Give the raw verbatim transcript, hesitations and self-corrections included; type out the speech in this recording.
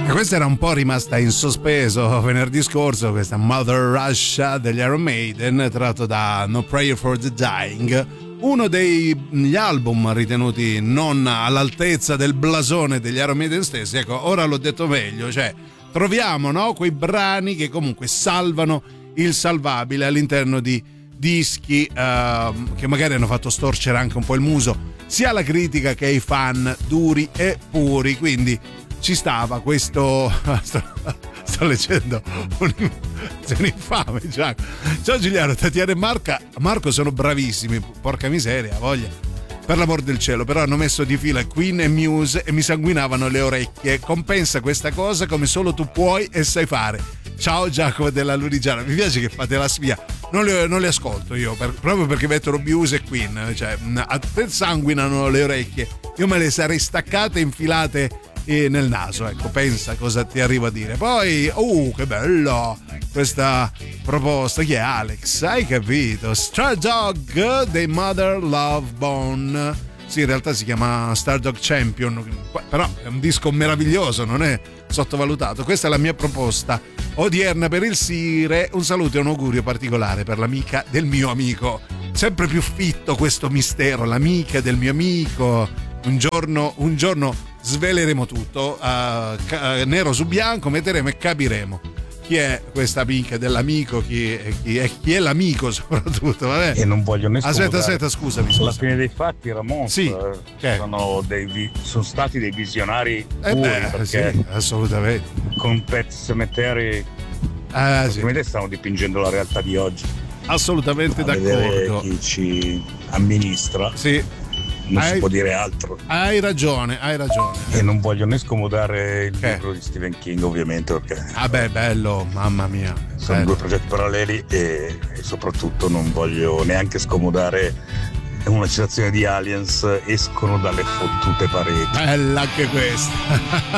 E questa era un po' rimasta in sospeso venerdì scorso, questa Mother Russia degli Iron Maiden, tratto da No Prayer for the Dying, uno degli album ritenuti non all'altezza del blasone degli Iron Maiden stessi. Ecco, ora l'ho detto meglio, cioè troviamo, no, quei brani che comunque salvano il salvabile all'interno di dischi uh, che magari hanno fatto storcere anche un po' il muso sia alla critica che ai fan duri e puri, quindi ci stava questo. sto, sto leggendo un, un infame Giacomo. Ciao Giuliano, Tatiana e Marca, Marco sono bravissimi, porca miseria, voglia, per l'amor del cielo, però hanno messo di fila Queen e Muse e mi sanguinavano le orecchie. Compensa questa cosa come solo tu puoi e sai fare. Ciao Giacomo della Lunigiana, mi piace che fate la spia. Non li, non li ascolto io, per, proprio perché mettono Muse e Queen, cioè a te sanguinano le orecchie, io me le sarei staccate e infilate nel naso, ecco, pensa cosa ti arrivo a dire. Poi, uh, che bello questa proposta, chi è Alex? Hai capito? Stardog dei Mother Love Bone. Sì, in realtà si chiama Stardog Champion, però è un disco meraviglioso, non è sottovalutato. Questa è la mia proposta odierna per il Sire. Un saluto e un augurio particolare per l'amica del mio amico. Sempre più fitto questo mistero, l'amica del mio amico. Un giorno, un giorno sveleremo tutto, uh, ca- nero su bianco, metteremo e capiremo chi è questa amica dell'amico, chi è, chi è, chi è l'amico soprattutto, vabbè. E non voglio nessuno. Aspetta, aspetta, scusami. Alla fine dei fatti, Ramon, sì, eh, sono, dei, sono stati dei visionari eh puri, beh, perché sì, assolutamente. Con Pet Sematary ah, sì. stanno dipingendo la realtà di oggi. Assolutamente a d'accordo. Chi ci amministra. Sì. Non hai, si può dire altro. Hai ragione, hai ragione. E non voglio né scomodare il che? libro di Stephen King, ovviamente, perché ah beh, bello, mamma mia, sono bello. due progetti paralleli e, e soprattutto non voglio neanche scomodare una citazione di Aliens: escono dalle fottute pareti. Bella anche questa.